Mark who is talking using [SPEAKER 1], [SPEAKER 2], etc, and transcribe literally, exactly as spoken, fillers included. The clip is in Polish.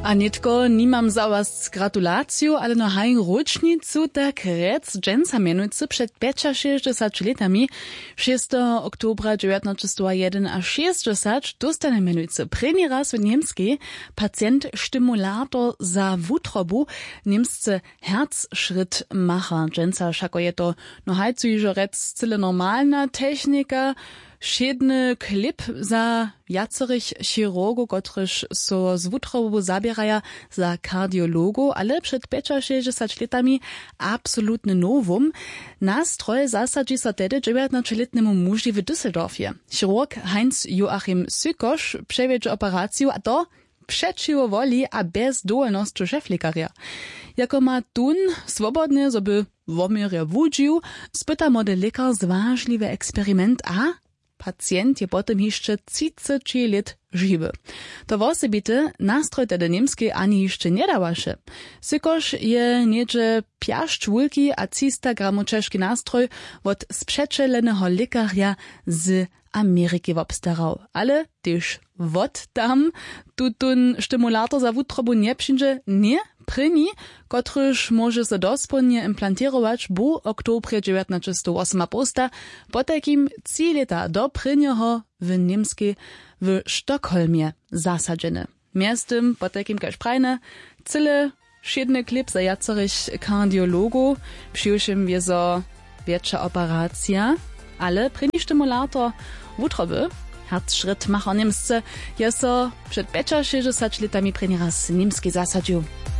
[SPEAKER 1] Anitko, nimam za was gratulaciju, ale no haj ročnicu, tak rec dženca menujcy przed pięćdziesięcioma latami, szóstego oktobra dziewiętnaście jeden a sześćdziesiąt, dostane menujcy preni raz w niemskiej pacjent stimulator za wutrobu, niemscy Herzschrittmacher. Dženca šako je to no hajcu ižo rec cyle normalna technika, Šedny klip za jacerich chirurgu, kotryż so z wutrobu zabieraja za kardiologu, ale przed pięćdziesięcioma latami absolutny novum. Nastroj zasadzi so tedy dziewiętnastoletnemu muži w Düsseldorfie. Chirurg Heinz Joachim Sykosz przewiedzie operację, a to przeciwo woli a bez dołolności szeflekarja. Jako ma tun swobodnie sobie womirja wudził, spyta młody lekar zważliwy eksperyment, a pacjent je potem jeszcze trzydzieści lat żywy. To wosebity nastroj tedy niemskiej ani jeszcze nie dawaše. Sykosz je niedzie piaszcz wulki a trzysta gramów czeszki nastroj od sprzeczelenego lekarja z Ameryki wobstarał. Ale też wod tam tutun stimulator za wutrobu nie przyjdzie, nie pryni, kotryż może se dospólnie implantirować bu oktobrze dziewiętnaście osiem posta, po takim trzy lata do pryniego w niemskiej w Sztokholmie zasadzene. Miastem po takim kaž prajne, cyle šedny klip za jacerich kardiologu, przyjušim je zo większa operacja, ale pryni stimulator wutroby, Herzschrittmacher niemscy, je so przed pięćdziesięcioma latami preni raz niemski zasadził.